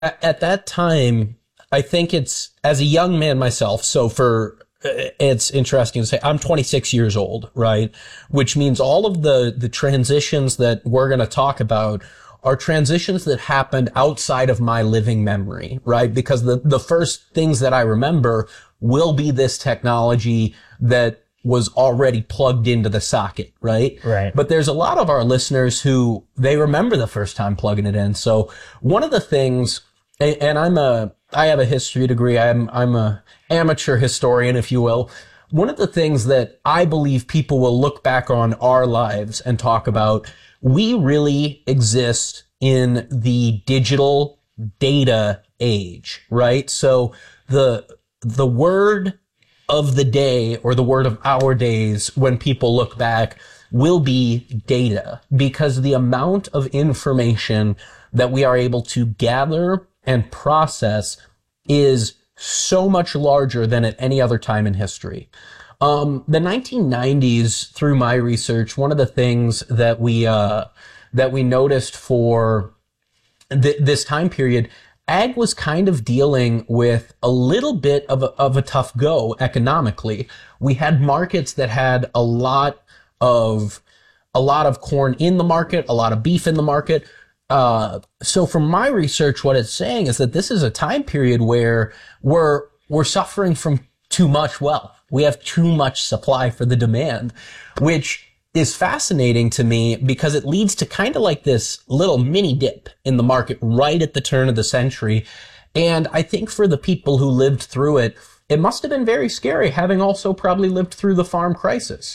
At that time, I think it's as a young man myself. So it's interesting to say I'm 26 years old, right? Which means all of the transitions that we're going to talk about are transitions that happened outside of my living memory, right? Because the first things that I remember will be this technology that was already plugged into the socket, right? Right. But there's a lot of our listeners who they remember the first time plugging it in. So one of the things, and I have a history degree. I'm a amateur historian, if you will. One of the things that I believe people will look back on our lives and talk about, we really exist in the digital data age, right? So the word of the day or the word of our days when people look back will be data, because the amount of information that we are able to gather and process is so much larger than at any other time in history. The 1990s, through my research, one of the things that we noticed for this time period, ag was kind of dealing with a little bit of a tough go economically. We had markets that had a lot of corn in the market, a lot of beef in the market. So from my research, what it's saying is that this is a time period where we're suffering from too much wealth. We have too much supply for the demand, which is fascinating to me because it leads to kind of like this little mini dip in the market right at the turn of the century. And I think for the people who lived through it, it must have been very scary, having also probably lived through the farm crisis.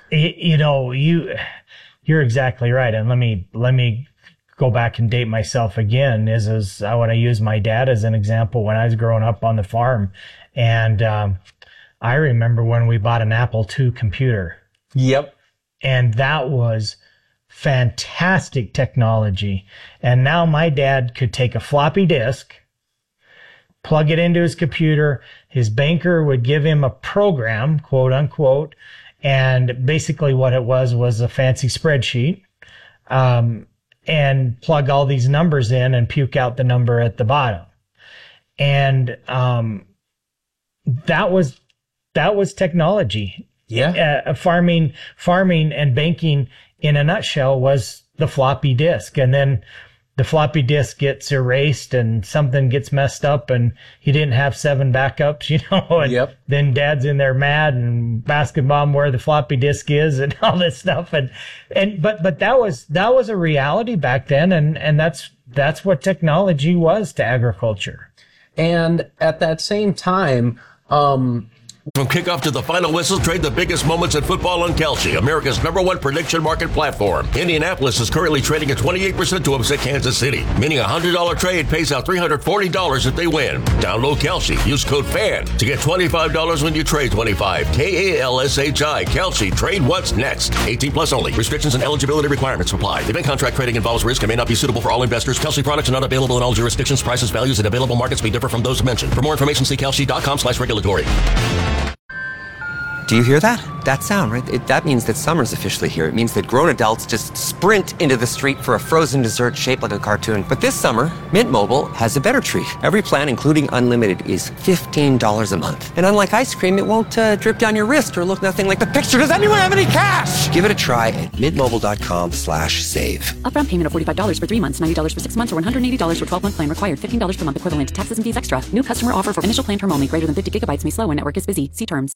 You're exactly right. And let me go back and date myself again. I want to use my dad as an example when I was growing up on the farm. And I remember when we bought an Apple II computer. Yep. And that was fantastic technology. And now my dad could take a floppy disk, plug it into his computer. His banker would give him a program, quote unquote. And basically what it was a fancy spreadsheet, and plug all these numbers in and puke out the number at the bottom. And that was technology. Yeah. Farming and banking in a nutshell was the floppy disk. And then the floppy disk gets erased and something gets messed up and he didn't have 7 backups, and Yep. Then dad's in there mad and asking mom where the floppy disk is and all this stuff. But that was a reality back then. And that's what technology was to agriculture. And at that same time, from kickoff to the final whistle, trade the biggest moments in football on Kalshi, America's #1 prediction market platform. Indianapolis is currently trading at 28% to upset Kansas City, meaning a $100 trade pays out $340 if they win. Download Kalshi. Use code FAN to get $25 when you trade 25. KALSHI. Kalshi. Trade what's next. 18 plus only. Restrictions and eligibility requirements apply. Event contract trading involves risk and may not be suitable for all investors. Kalshi products are not available in all jurisdictions. Prices, values, and available markets may differ from those mentioned. For more information, see kalshi.com/regulatory. Do you hear that? That sound, right? That means that summer's officially here. It means that grown adults just sprint into the street for a frozen dessert shaped like a cartoon. But this summer, Mint Mobile has a better treat. Every plan, including unlimited, is $15 a month. And unlike ice cream, it won't drip down your wrist or look nothing like the picture. Does anyone have any cash? Give it a try at mintmobile.com/save. Upfront payment of $45 for 3 months, $90 for 6 months, or $180 for 12-month plan required. $15 per month equivalent to taxes and fees extra. New customer offer for initial plan term only. Greater than 50 gigabytes may slow when network is busy. See terms.